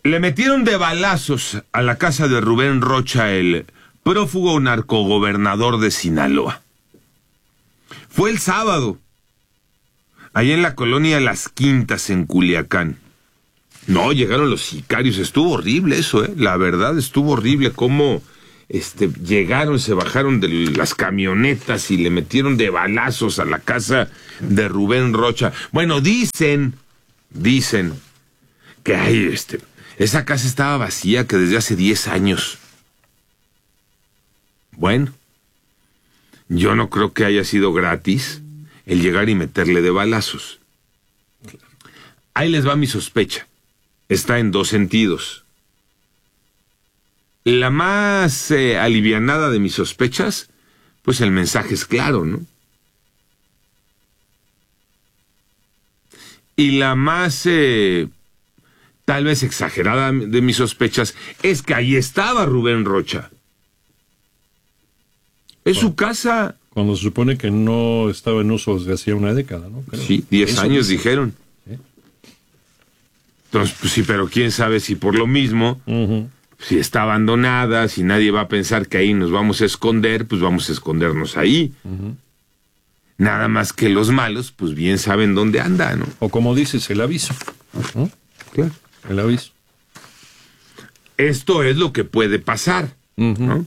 Le metieron de balazos a la casa de Rubén Rocha, el prófugo narcogobernador de Sinaloa. Fue el sábado, allá en la colonia Las Quintas, en Culiacán. No, llegaron los sicarios, estuvo horrible eso, la verdad estuvo horrible cómo llegaron, se bajaron de las camionetas y le metieron de balazos a la casa de Rubén Rocha. Bueno, dicen que esa casa estaba vacía, que desde hace 10 años. Bueno, yo no creo que haya sido gratis el llegar y meterle de balazos. Ahí les va mi sospecha. Está en dos sentidos. La más alivianada de mis sospechas, pues el mensaje es claro, ¿no? Y la más, tal vez exagerada de mis sospechas, es que ahí estaba Rubén Rocha. Es su casa. Cuando se supone que no estaba en uso desde hacía una década, ¿no? Creo. Sí, 10 años dijeron. Entonces, pues sí, pero quién sabe si por lo mismo, si está abandonada, si nadie va a pensar que ahí nos vamos a esconder, pues vamos a escondernos ahí. Nada más que los malos, pues bien saben dónde anda, ¿no? O como dices, el aviso. Claro. El aviso. Esto es lo que puede pasar, ¿no?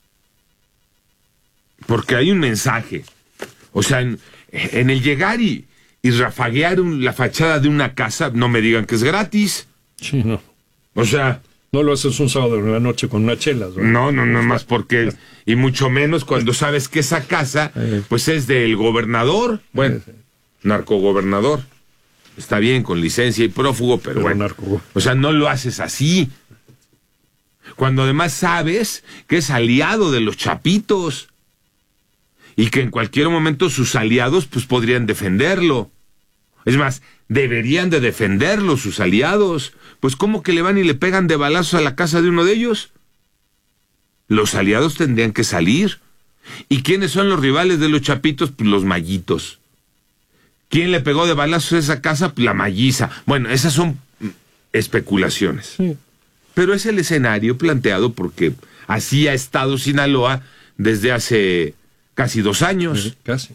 Porque hay un mensaje. O sea, en el llegar y rafaguear la fachada de una casa, no me digan que es gratis. Sí, no. O sea... No lo haces un sábado en la noche con una chela, ¿no? No, más porque... Y mucho menos cuando sabes que esa casa, pues es del gobernador. Bueno, narcogobernador. Está bien, con licencia y prófugo, pero bueno. O sea, no lo haces así. Cuando además sabes que es aliado de los chapitos. Y que en cualquier momento sus aliados pues podrían defenderlo. Es más, deberían de defenderlo sus aliados. Pues ¿cómo que le van y le pegan de balazos a la casa de uno de ellos? Los aliados tendrían que salir. ¿Y quiénes son los rivales de los chapitos? Pues los mallitos. ¿Quién le pegó de balazos a esa casa? Pues la malliza. Bueno, esas son especulaciones. Sí. Pero es el escenario planteado porque así ha estado Sinaloa desde hace... casi 2 años. Sí, casi.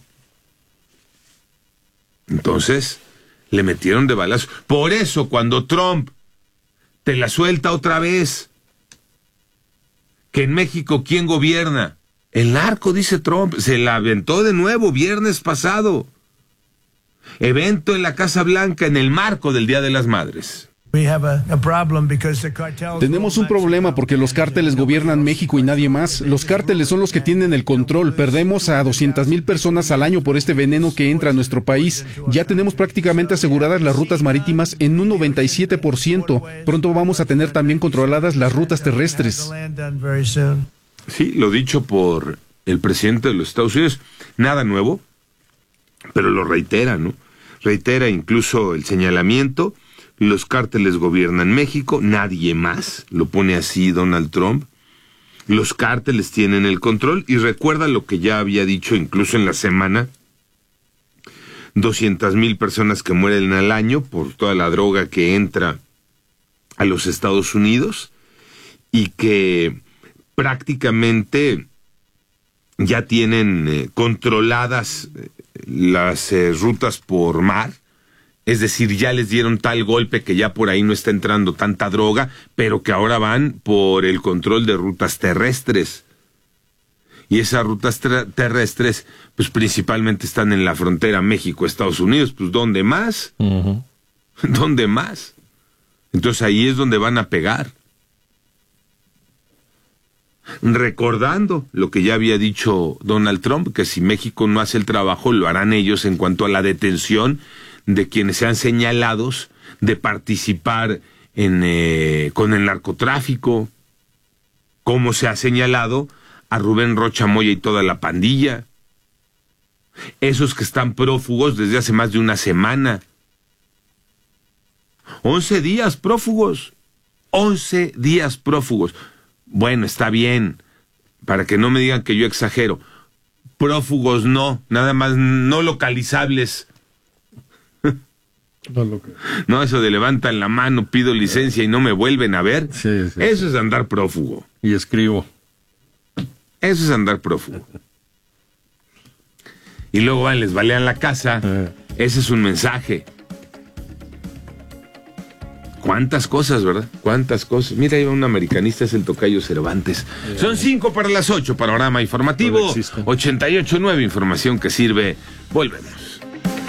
Entonces, le metieron de balazo. Por eso, cuando Trump te la suelta otra vez, que en México, ¿quién gobierna? El narco, dice Trump. Se la aventó de nuevo viernes pasado. Evento en la Casa Blanca en el marco del Día de las Madres. Tenemos un problema porque los cárteles gobiernan México y nadie más. Los cárteles son los que tienen el control. Perdemos a 200,000 personas al año por este veneno que entra a nuestro país. Ya tenemos prácticamente aseguradas las rutas marítimas en un 97%. Pronto vamos a tener también controladas las rutas terrestres. Sí, lo dicho por el presidente de los Estados Unidos. Nada nuevo, pero lo reitera, ¿no? Reitera incluso el señalamiento. Los cárteles gobiernan México, nadie más, lo pone así Donald Trump. Los cárteles tienen el control y recuerda lo que ya había dicho incluso en la semana. 200,000 personas que mueren al año por toda la droga que entra a los Estados Unidos y que prácticamente ya tienen controladas las rutas por mar. Es decir, ya les dieron tal golpe que ya por ahí no está entrando tanta droga, pero que ahora van por el control de rutas terrestres. Y esas rutas terrestres, pues principalmente están en la frontera México-Estados Unidos. Pues ¿dónde más? ¿Dónde más? Entonces ahí es donde van a pegar. Recordando lo que ya había dicho Donald Trump, que si México no hace el trabajo, lo harán ellos en cuanto a la detención de quienes sean señalados de participar con el narcotráfico, como se ha señalado a Rubén Rocha Moya y toda la pandilla. Esos que están prófugos desde hace más de una semana. 11 días prófugos. 11 días prófugos. Bueno, está bien, para que no me digan que yo exagero. Prófugos no, nada más no localizables. No, eso de levantan la mano, pido licencia y no me vuelven a ver. Sí, eso es andar prófugo. Y escribo. Eso es andar prófugo. Y luego van, les balean la casa. Ese es un mensaje. ¿Cuántas cosas, verdad? ¿Cuántas cosas? Mira, ahí va un americanista, es el tocayo Cervantes. Son 5 para las 8, panorama informativo. 88.9, información que sirve. Volvemos.